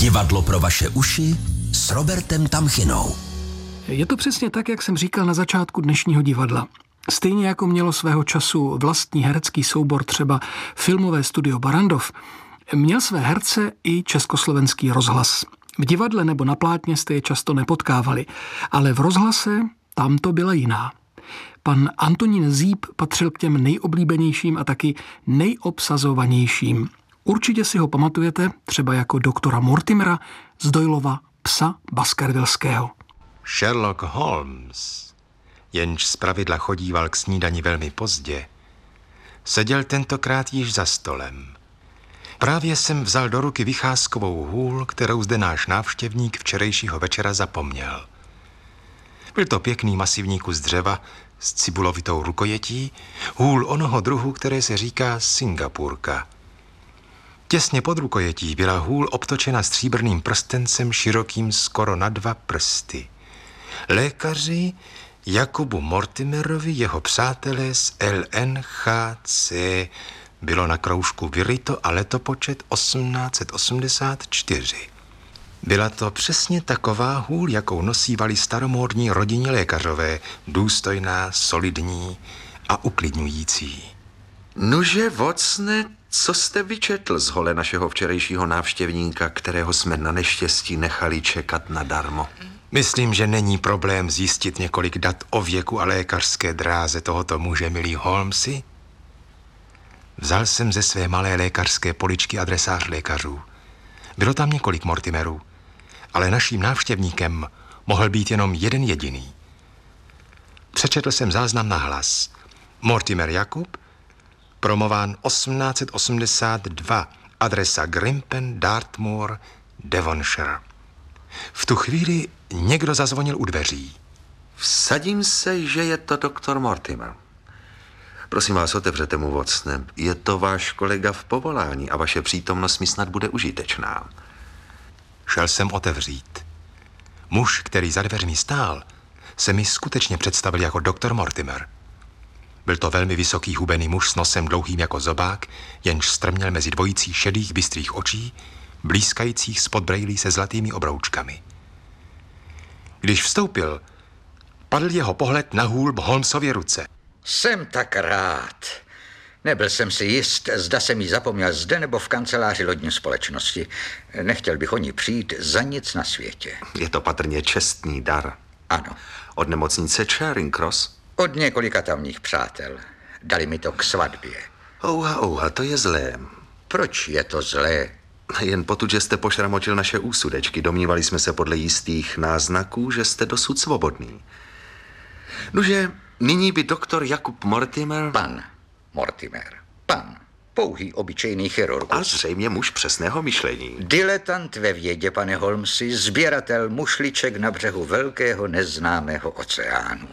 Divadlo pro vaše uši s Robertem Tamchinou. Je to přesně tak, jak jsem říkal na začátku dnešního divadla. Stejně jako mělo svého času vlastní herecký soubor třeba filmové studio Barrandov, měl své herce i Československý rozhlas. V divadle nebo na plátně jste je často nepotkávali, ale v rozhlase tam to byla jiná. Pan Antonín Zíp patřil k těm nejoblíbenějším a taky nejobsazovanějším. Určitě si ho pamatujete třeba jako doktora Mortimera z Doylova Psa Baskervillského. Sherlock Holmes, jenž zpravidla chodíval k snídani velmi pozdě, seděl tentokrát již za stolem. Právě jsem vzal do ruky vycházkovou hůl, kterou zde náš návštěvník včerejšího večera zapomněl. Byl to pěkný masivní kus dřeva s cibulovitou rukojetí, hůl onoho druhu, které se říká Singapurka. Těsně pod rukojetí byla hůl obtočena stříbrným prstencem širokým skoro na 2 prsty. Lékaři Jakubu Mortimerovi, jeho přátelé z LNHC, bylo na kroužku vyryto a letopočet 1884. Byla to přesně taková hůl, jakou nosívali staromódní rodinní lékařové, důstojná, solidní a uklidňující. Nuže, Watsone, co jste vyčetl z hole našeho včerejšího návštěvníka, kterého jsme na neštěstí nechali čekat nadarmo? Myslím, že není problém zjistit několik dat o věku a lékařské dráze tohoto muže, milý Holmesi. Vzal jsem ze své malé lékařské poličky adresář lékařů. Bylo tam několik Mortimerů, ale naším návštěvníkem mohl být jenom jeden jediný. Přečetl jsem záznam na hlas. Mortimer Jakub, promován 1882, adresa Grimpen, Dartmoor, Devonshire. V tu chvíli někdo zazvonil u dveří. Vsadím se, že je to doktor Mortimer. Prosím vás, otevřete mu, Watsone. Je to váš kolega v povolání a vaše přítomnost mi snad bude užitečná. Šel jsem otevřít. Muž, který za dveřmi stál, se mi skutečně představil jako doktor Mortimer. Byl to velmi vysoký hubený muž s nosem dlouhým jako zobák, jenž strměl mezi dvojicí šedých bystrých očí, blýskajících spod brejlí se zlatými obroučkami. Když vstoupil, padl jeho pohled na hůl v Holmesově ruce. Jsem tak rád. Nebyl jsem si jist, zda jsem jí zapomněl zde nebo v kanceláři lodní společnosti. Nechtěl bych o ní přijít za nic na světě. Je to patrně čestný dar. Ano. Od nemocnice Charing Cross? Od několika tamních přátel. Dali mi to k svatbě. Ouha, to je zlé. Proč je to zlé? Jen potud, že jste pošramotil naše úsudečky. Domnívali jsme se podle jistých náznaků, že jste dosud svobodný. Nože, nyní by doktor Jakub Mortimer... Pan Mortimer. Pan. Pouhý obyčejný chirurgus. A zřejmě muž přesného myšlení. Diletant ve vědě, pane Holmesi, sběratel mušliček na břehu velkého neznámého oceánu.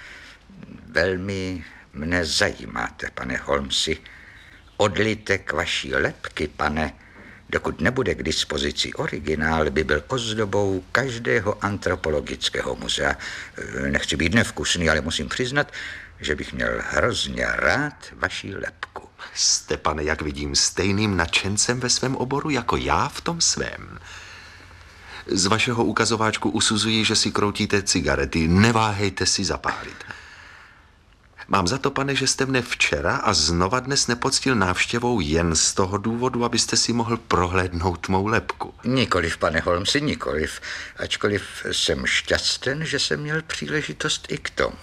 Velmi mne zajímáte, pane Holmesi. Odlitek vaší lebky, pane, dokud nebude k dispozici originál, by byl ozdobou každého antropologického muzea. Nechci být nevkusný, ale musím přiznat, že bych měl hrozně rád vaší lebku. Jste, pane, jak vidím, stejným nadšencem ve svém oboru jako já v tom svém. Z vašeho ukazováčku usuzuji, že si kroutíte cigarety. Neváhejte si zapálit. Mám za to, pane, že jste mne včera a znova dnes nepoctil návštěvou jen z toho důvodu, abyste si mohl prohlédnout mou lebku. Nikoliv, pane Holmesi, nikoliv. Ačkoliv jsem šťasten, že jsem měl příležitost i k tomu.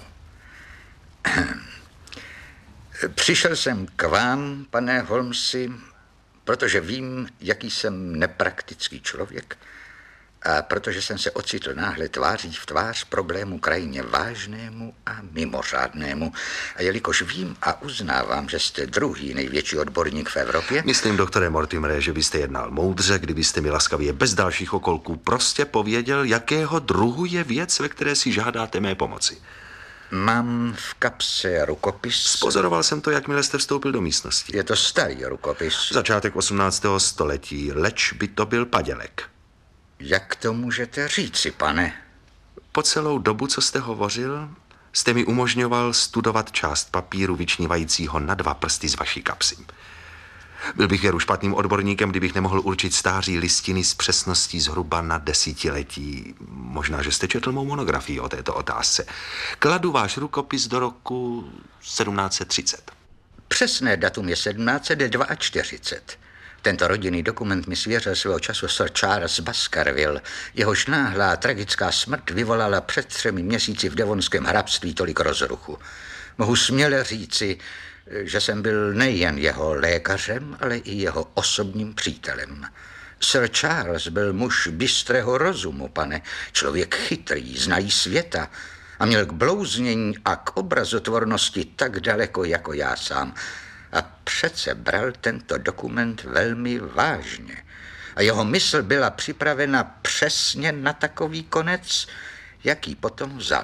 Přišel jsem k vám, pane Holmesi, protože vím, jaký jsem nepraktický člověk a protože jsem se ocitl náhle tváří v tvář problému krajně vážnému a mimořádnému. A jelikož vím a uznávám, že jste druhý největší odborník v Evropě... Myslím, doktore Mortimere, že byste jednal moudře, kdybyste mi laskavě bez dalších okolků prostě pověděl, jakého druhu je věc, ve které si žádáte mé pomoci. Mám v kapse rukopis. Spozoroval jsem to, jakmile jste vstoupil do místnosti. Je to starý rukopis. Začátek 18. století, leč by to byl padělek. Jak to můžete říci, pane? Po celou dobu, co jste hovořil, jste mi umožňoval studovat část papíru vyčnívajícího na 2 prsty z vaší kapsy. Byl bych věru špatným odborníkem, kdybych nemohl určit stáří listiny s přesností zhruba na desetiletí. Možná, že jste četl mou monografii o této otázce. Kladu váš rukopis do roku 1730. Přesné datum je 1742. Tento rodinný dokument mi svěřil svého času Sir Charles Baskerville. Jehož náhlá tragická smrt vyvolala před 3 měsíci v Devonském hrabství tolik rozruchu. Mohu směle říci, že jsem byl nejen jeho lékařem, ale i jeho osobním přítelem. Sir Charles byl muž bystrého rozumu, pane, člověk chytrý, znalý světa a měl k blouznění a k obrazotvornosti tak daleko jako já sám. A přece bral tento dokument velmi vážně. A jeho mysl byla připravena přesně na takový konec, jaký potom vzal.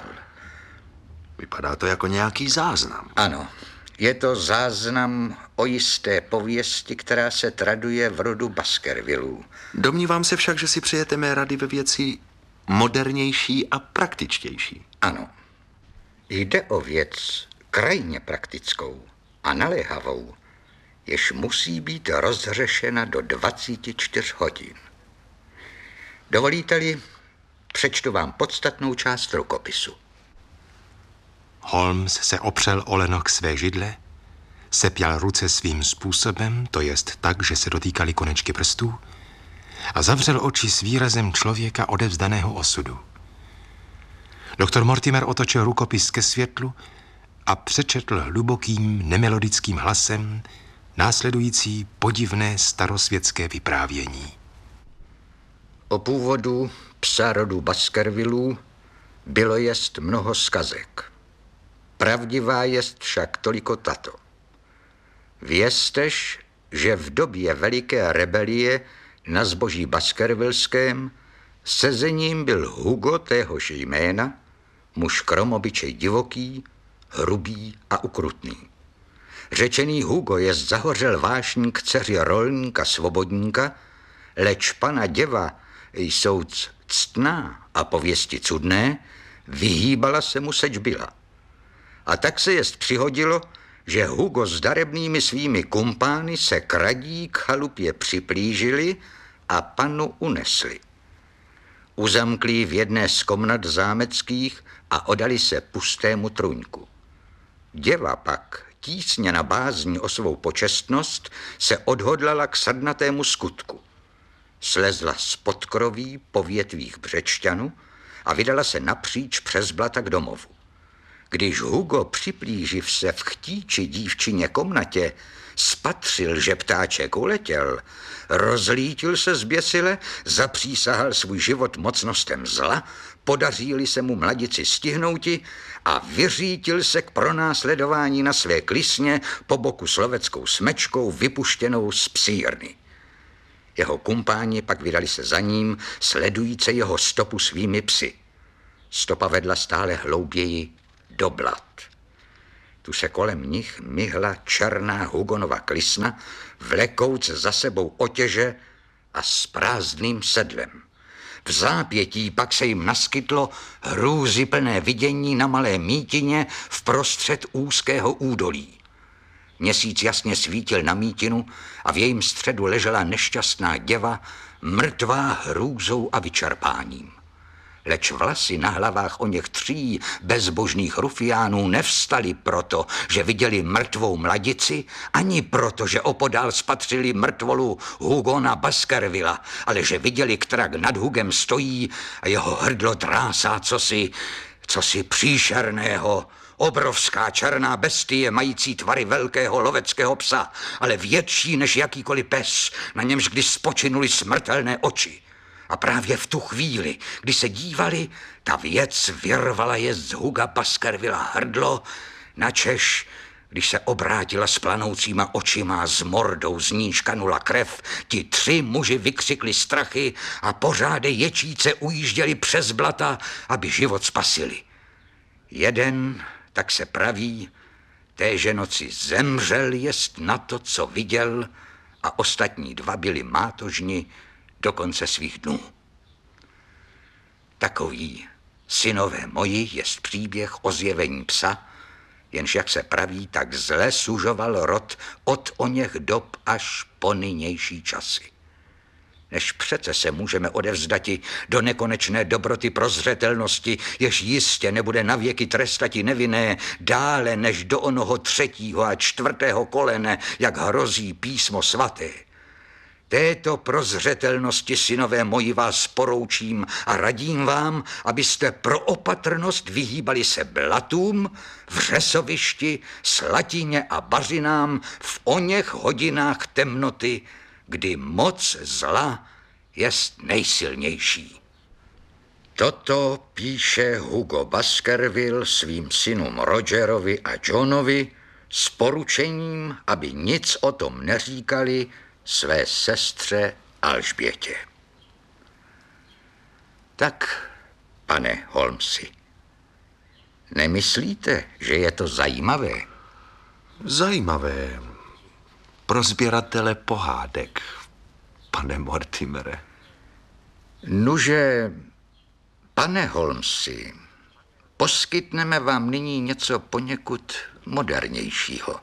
Vypadá to jako nějaký záznam. Ano, je to záznam o jisté pověsti, která se traduje v rodu Baskervillů. Domnívám se však, že si přejete mé rady ve věci modernější a praktičtější. Ano, jde o věc krajně praktickou a naléhavou, jež musí být rozřešena do 24 hodin. Dovolíte-li, přečtu vám podstatnou část rukopisu. Holmes se opřel o lenoch své židle, sepěl ruce svým způsobem, to jest tak, že se dotýkali konečky prstů, a zavřel oči s výrazem člověka odevzdaného osudu. Doktor Mortimer otočil rukopis ke světlu a přečetl hlubokým, nemelodickým hlasem následující podivné starosvětské vyprávění. O původu psa rodu Baskervillů bylo jest mnoho skazek. Pravdivá jest však toliko tato. Věztež, že v době veliké rebelie na zboží Baskervillském sezením byl Hugo téhož jména, muž kromobyčej divoký, hrubý a ukrutný. Řečený Hugo jest zahořel vášní k dceři rolníka svobodníka, leč pana děva, jsouc ctná a pověsti cudné, vyhýbala se mu, seč byla. A tak se jest přihodilo, že Hugo s darebnými svými kumpány se kradí k chalupě připlížili a panu unesli. Uzamkli v jedné z komnat zámeckých a odali se pustému trůňku. Děva pak, tísněna bázní o svou počestnost, se odhodlala k srdnatému skutku. Slezla z podkroví po větvích břečťanu a vydala se napříč přes blata k domovu. Když Hugo, připlíživ se v chtíči dívčině komnatě, spatřil, že ptáček uletěl, rozlítil se zběsile, zapřísahal svůj život mocnostem zla, podaří-li se mu mladici stihnouti a vyřítil se k pronásledování na své klisně po boku sloveckou smečkou vypuštěnou z psírny. Jeho kumpáni pak vydali se za ním, sledujíce jeho stopu svými psy. Stopa vedla stále hlouběji do blat. Tu se kolem nich myhla černá Hugonova klisna, vlekouc za sebou otěže a s prázdným sedlem. V zápětí pak se jim naskytlo hrůzyplné vidění na malé mítině vprostřed úzkého údolí. Měsíc jasně svítil na mítinu a v jejím středu ležela nešťastná děva, mrtvá hrůzou a vyčerpáním. Leč vlasy na hlavách o něch 3 bezbožných rufiánů nevstali proto, že viděli mrtvou mladici, ani proto, že opodál spatřili mrtvolu Hugona Baskervilla, ale že viděli, kterak nad Hugem stojí a jeho hrdlo drásá cosi příšerného. Obrovská černá bestie, mající tvary velkého loveckého psa, ale větší než jakýkoliv pes, na němž kdy spočinuli smrtelné oči. A právě v tu chvíli, kdy se dívali, ta věc vyrvala je z Huga Baskervilla hrdlo, načež, když se obrátila s planoucíma očima, s mordou z níž kanula krev, ti 3 muži vykřikli strachy a pořáde ječíce ujížděli přes blata, aby život spasili. Jeden, tak se praví, téže noci zemřel jest na to, co viděl, a ostatní 2 byli mátožni do konce svých dnů. Takový, synové moji, jest příběh o zjevení psa, jenž, jak se praví, tak zle sužoval rod od oněch dob až po nynější časy. Než přece se můžeme odevzdati do nekonečné dobroty prozřetelnosti, jež jistě nebude navěky trestati nevinné, dále než do onoho 3. a 4. kolene, jak hrozí písmo svaté. Této prozřetelnosti, synové moji, vás poroučím a radím vám, abyste pro opatrnost vyhýbali se blatům, vřesovišti, slatině a bařinám v oněch hodinách temnoty, kdy moc zla jest nejsilnější. Toto píše Hugo Baskerville svým synům Rogerovi a Johnovi s poručením, aby nic o tom neříkali své sestře Alžbětě. Tak, pane Holmesi, nemyslíte, že je to zajímavé? Zajímavé. Pro sběratele pohádek, pane Mortimere. Nuže, pane Holmesi, poskytneme vám nyní něco poněkud modernějšího.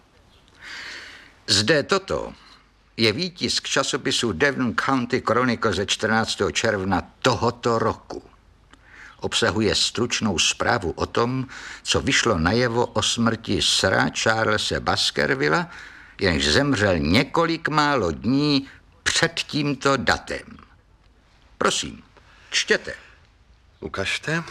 Zde toto je výtisk časopisu Devon County Chronicle ze 14. června tohoto roku. Obsahuje stručnou zprávu o tom, co vyšlo najevo o smrti Sira Charlese Baskervilla, jenž zemřel několik málo dní před tímto datem. Prosím, čtěte. Ukažte.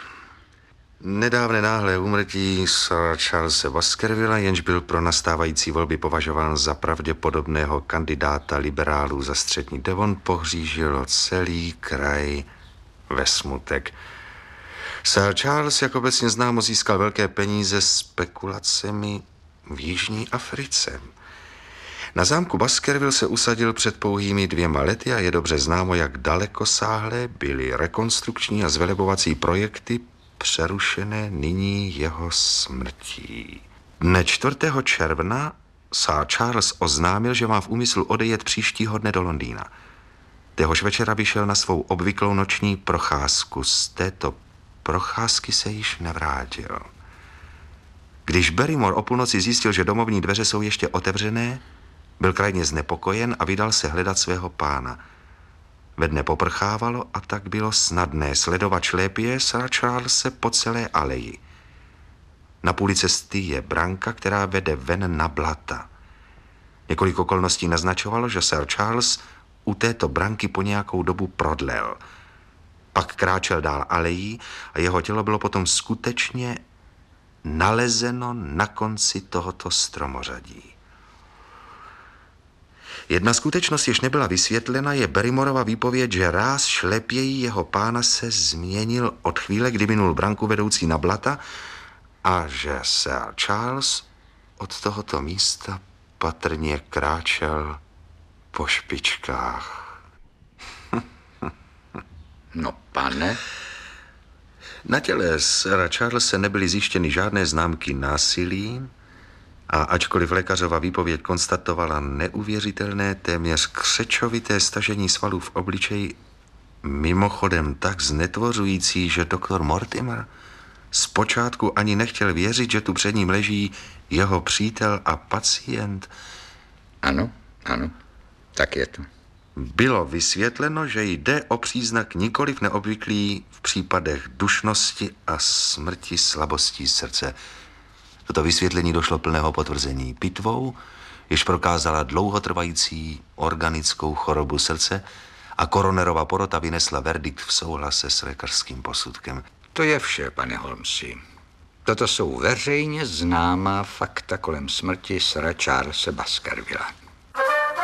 Nedávné náhlé úmrtí Sira Charlese Baskervilla, jenž byl pro nastávající volby považován za pravděpodobného kandidáta liberálů za střední Devon, pohřížilo celý kraj ve smutek. Sir Charles, jak obecně známo, získal velké peníze spekulacemi v Jižní Africe. Na zámku Baskerville se usadil před pouhými 2 lety a je dobře známo, jak dalekosáhlé byly rekonstrukční a zvelebovací projekty přerušené nyní jeho smrtí. Dne 4. června Sir Charles oznámil, že má v úmyslu odejet příštího dne do Londýna. Téhož večera vyšel na svou obvyklou noční procházku. Z této procházky se již nevrátil. Když Barrymore o půlnoci zjistil, že domovní dveře jsou ještě otevřené, byl krajně znepokojen a vydal se hledat svého pána. Ve dne poprchávalo a tak bylo snadné sledovat šlépě Sira Charlese po celé aleji. Na půli cesty je branka, která vede ven na blata. Několik okolností naznačovalo, že Sir Charles u této branky po nějakou dobu prodlel. Pak kráčel dál alejí a jeho tělo bylo potom skutečně nalezeno na konci tohoto stromořadí. Jedna skutečnost, jež nebyla vysvětlena, je Barrymorova výpověď, že ráz šlepějí jeho pána se změnil od chvíle, kdy minul branku vedoucí na blata a že Sir Charles od tohoto místa patrně kráčel po špičkách. No, pane? Na těle Sira Charlese nebyly zjištěny žádné známky násilí a ačkoliv lékařova výpověď konstatovala neuvěřitelné, téměř křečovité stažení svalů v obličeji, mimochodem tak znetvořující, že doktor Mortimer zpočátku ani nechtěl věřit, že tu před ním leží jeho přítel a pacient. Ano, tak je to. Bylo vysvětleno, že jde o příznak nikoliv neobvyklý v případech dušnosti a smrti slabostí srdce. Toto vysvětlení došlo plného potvrzení pitvou, jež prokázala dlouhotrvající organickou chorobu srdce a koronerova porota vynesla verdikt v souhlase s lékařským posudkem. To je vše, pane Holmesi. Toto jsou veřejně známá fakta kolem smrti Sira Charlese Baskervilla.